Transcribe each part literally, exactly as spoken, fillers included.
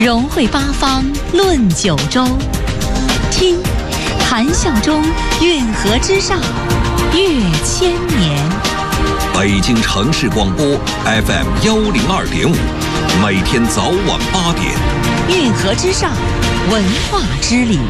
融汇八方论九州，听谈笑中运河之上，跃千年。 北京城市广播 F M 幺零二点五，每天早晚八点， 运河之上，文化之旅。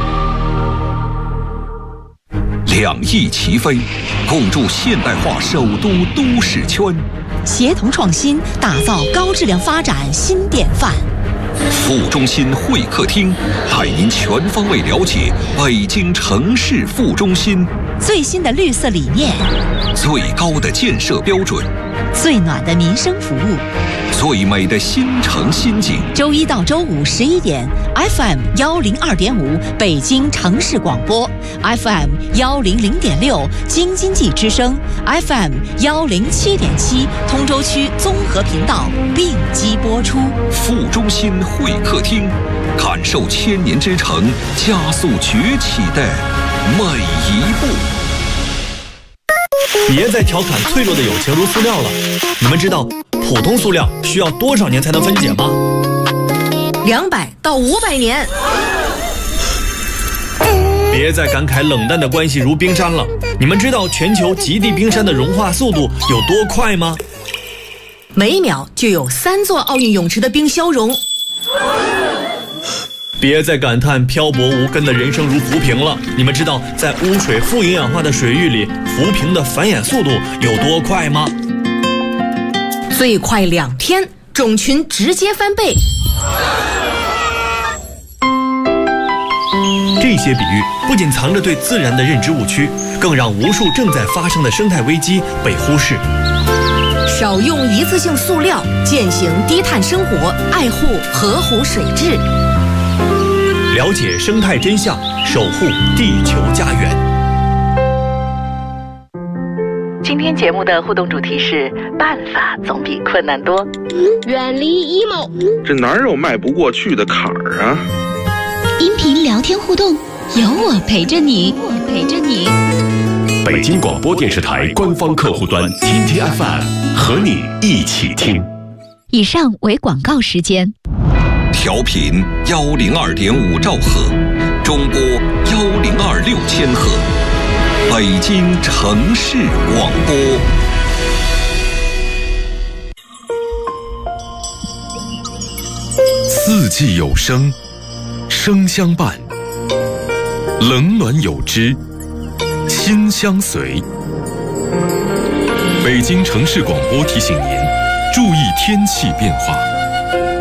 两翼齐飞，共筑现代化首都都市圈， 协同创新，打造高质量发展新典范。 副中心会客厅带您全方位了解北京城市副中心最新的绿色理念， 最高的建设标准， 最暖的民生服务， 最美的新城新景。 周一到周五十一点 ，F M 幺零二点五北京城市广播 ，F M 幺零零点六京津冀之声 ，F M 幺零七点七通州区综合频道并机播出。 副中心会客厅，感受千年之城加速崛起的每一步。 别再调侃脆弱的友情如塑料了，你们知道普通塑料需要多少年才能分解吗？ 两百到五百年。 别再感慨冷淡的关系如冰山了，你们知道全球极地冰山的融化速度有多快吗？ 每秒就有三座奥运泳池的冰消融。 别再感叹漂泊无根的人生如浮萍了，你们知道在污水富营养化的水域里，浮萍的繁衍速度有多快吗？ 最快两天，种群直接翻倍。 这些比喻不仅藏着对自然的认知误区，更让无数正在发生的生态危机被忽视。 少用一次性塑料，践行低碳生活，爱护河湖水质。 了解生态真相，守护地球家园。 今天节目的互动主题是：办法总比困难多。 远离 emo， 这哪有迈不过去的坎儿啊？ 音频聊天互动，有我陪着你，我陪着你。 北京广播电视台官方客户端听听 F M， 和你一起听。 以上为广告时间。 调频幺零二点五兆赫，中波幺零二六千赫，北京城市广播。 四季有声，声相伴；冷暖有知，心相随。北京城市广播提醒您，注意天气变化。